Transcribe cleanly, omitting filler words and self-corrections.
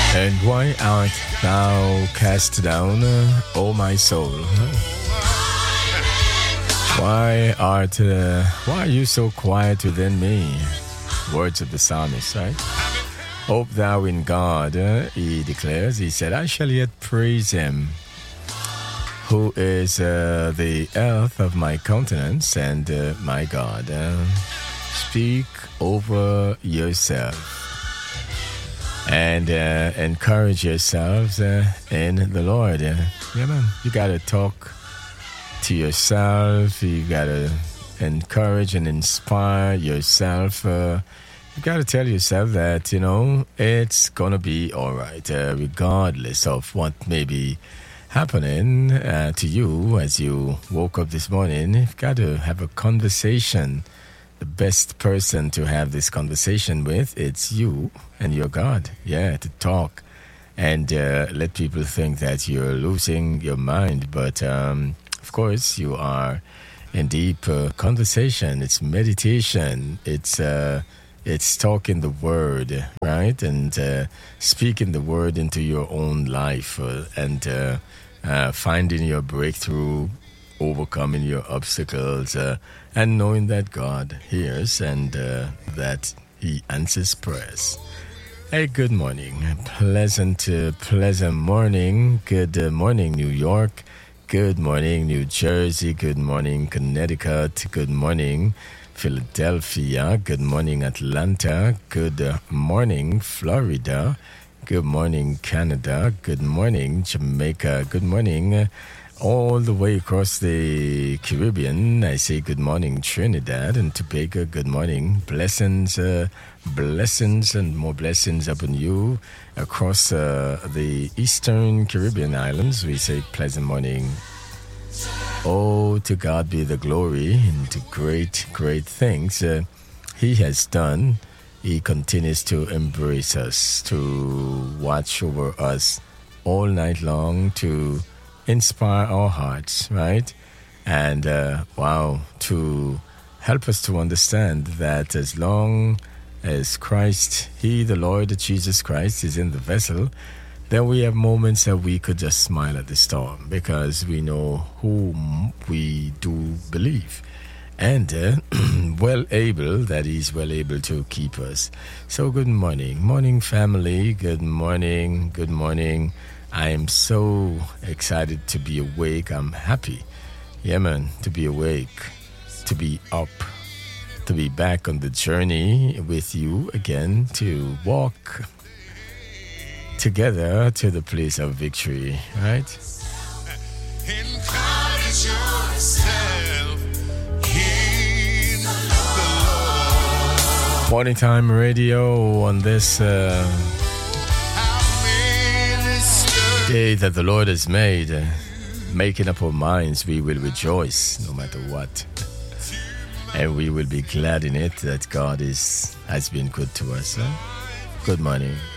And why art thou cast down, O my soul? Why are you so quiet within me? Words of the psalmist, right? Hope thou in God, he declares. He said, I shall yet praise him, who is the health of my countenance and my God. Speak over yourself and encourage yourselves in the Lord. Yeah, man. You got to talk to yourself. You got to encourage and inspire yourself. You got to tell yourself that, it's going to be all right, regardless of what may be happening to you as you woke up this morning. You've got to have a conversation. The best person to have this conversation with, it's you and your God. Yeah, to talk and let people think that you're losing your mind. But, of course, you are in deep conversation. It's meditation. It's talking the word, right? And speaking the word into your own life and finding your breakthrough, overcoming your obstacles, and knowing that God hears and that He answers prayers. Hey, good morning. Pleasant morning. Good morning, New York. Good morning, New Jersey. Good morning, Connecticut. Good morning, Philadelphia. Good morning, Atlanta. Good morning, Florida. Good morning, Canada. Good morning, Jamaica. Good morning, all the way across the Caribbean. I say good morning, Trinidad and Tobago. Good morning. Blessings and more blessings upon you across the Eastern Caribbean islands. We say pleasant morning. Oh, to God be the glory into great, great things He has done. He continues to embrace us, to watch over us all night long, to inspire our hearts, right? And, to help us to understand that as long as Christ, He, the Lord Jesus Christ, is in the vessel, then we have moments that we could just smile at the storm because we know whom we do believe. And He's well able to keep us. So good morning family, good morning. I am so excited to be awake. I'm happy, to be awake, to be up, to be back on the journey with you again, to walk together to the place of victory, right? Encourage yourself in the Lord. Morning Time Radio on this day that the Lord has made. Making up our minds, we will rejoice no matter what. And we will be glad in it that God has been good to us. Good morning.